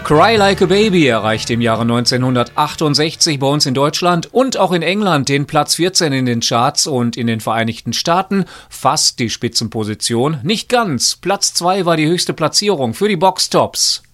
Cry Like a Baby erreichte im Jahre 1968 bei uns in Deutschland und auch in England den Platz 14 in den Charts und in den Vereinigten Staaten fast die Spitzenposition. Nicht ganz. Platz 2 war die höchste Platzierung für die Boxtops.